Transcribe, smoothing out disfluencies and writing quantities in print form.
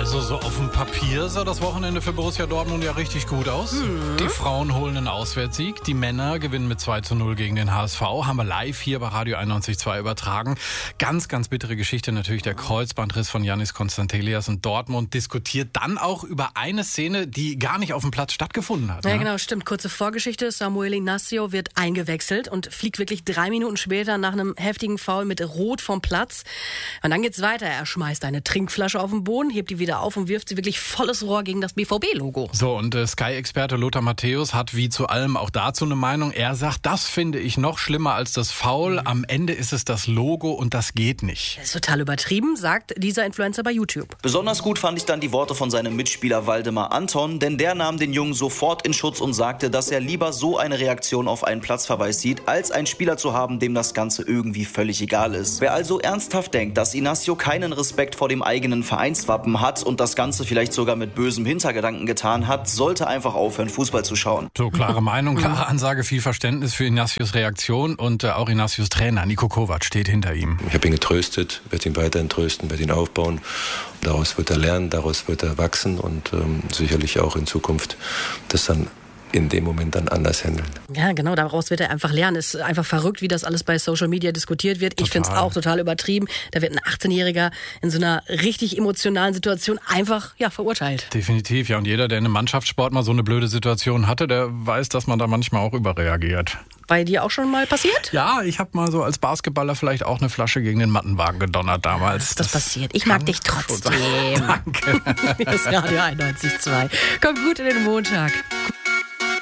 Also so auf dem Papier sah das Wochenende für Borussia Dortmund ja richtig gut aus. Die Frauen holen einen Auswärtssieg, die Männer gewinnen mit 2:0 gegen den HSV. Haben wir live hier bei Radio 91.2 übertragen. Ganz, ganz bittere Geschichte natürlich der Kreuzbandriss von Giannis Konstantelias, und Dortmund diskutiert dann auch über eine Szene, die gar nicht auf dem Platz stattgefunden hat. Ja, ne? genau, stimmt. Kurze Vorgeschichte. Samuel Inácio wird eingewechselt und fliegt wirklich 3 Minuten später nach einem heftigen Foul mit Rot vom Platz. Und dann geht's weiter. Er schmeißt eine Trinkflasche auf den Boden, hebt die wieder auf und wirft sie wirklich volles Rohr gegen das BVB-Logo. So, und Sky-Experte Lothar Matthäus hat wie zu allem auch dazu eine Meinung. Er sagt, das finde ich noch schlimmer als das Foul. Am Ende ist es das Logo und das geht nicht. Das ist total übertrieben, sagt dieser Influencer bei YouTube. Besonders gut fand ich dann die Worte von seinem Mitspieler Waldemar Anton, denn der nahm den Jungen sofort in Schutz und sagte, dass er lieber so eine Reaktion auf einen Platzverweis sieht, als einen Spieler zu haben, dem das Ganze irgendwie völlig egal ist. Wer also ernsthaft denkt, dass Inácio keinen Respekt vor dem eigenen Vereinswappen hat und das Ganze vielleicht sogar mit bösem Hintergedanken getan hat, sollte einfach aufhören, Fußball zu schauen. So, klare Meinung, klare Ansage, viel Verständnis für Inácios Reaktion, und auch Inácios Trainer Niko Kovac steht hinter ihm. Ich habe ihn getröstet, werde ihn weiterhin trösten, werde ihn aufbauen. Daraus wird er lernen, daraus wird er wachsen und sicherlich auch in Zukunft das dann in dem Moment dann anders handeln. Ja, genau, daraus wird er einfach lernen. Ist einfach verrückt, wie das alles bei Social Media diskutiert wird. Ich finde es auch total übertrieben. Da wird ein 18-Jähriger in so einer richtig emotionalen Situation einfach verurteilt. Definitiv, ja. Und jeder, der in einem Mannschaftssport mal so eine blöde Situation hatte, der weiß, dass man da manchmal auch überreagiert. Bei dir auch schon mal passiert? Ja, ich habe mal so als Basketballer vielleicht auch eine Flasche gegen den Mattenwagen gedonnert damals. Das passiert. Ich mag dich trotzdem. Danke. Das ist Radio 91.2. Kommt gut in den Montag.